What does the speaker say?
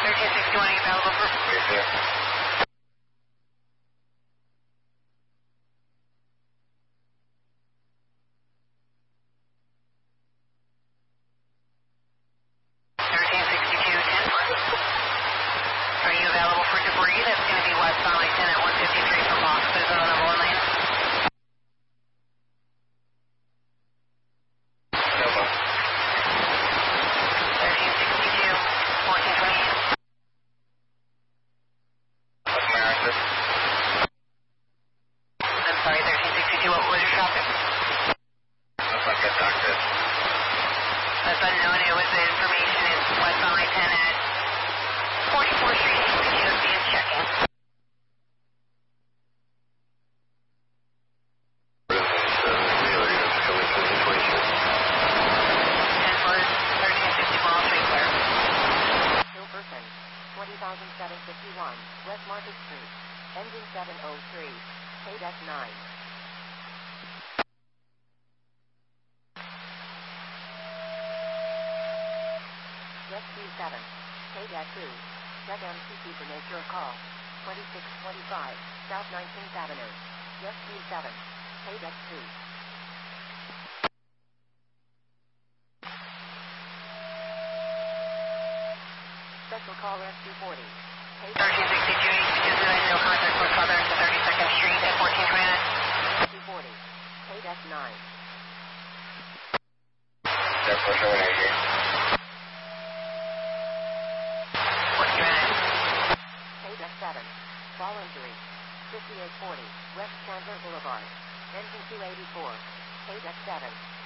1361, are you available for? Yes, sir. Are you available for debris? That's going to be westbound I-10 at 153 from Fox. There's another number 1 lane. No, boss. 1362, 1428. What's my access? I'm sorry, 1362, what was your traffic? Looks like that's access. That's unknown. It was the information is westbound I-10 at 44th Street. HPGOC is checking. Hilberton, 20,751, West Market Street, engine 703, KDEC 9. Rescue 7, KDEC 2, check MCC for nature of call, 2625, South 19th Avenue, Rescue 7, KDEC 2. Special call Rescue 40. 1362, HPGOC is no contact with Southern to 32nd Street at 1429. Rescue 40. KDEC 9. That's for sure, here. What's your name? KDEC 7. Fall injury. 5840, West Chandler Boulevard. Engine 284. KDEC 7.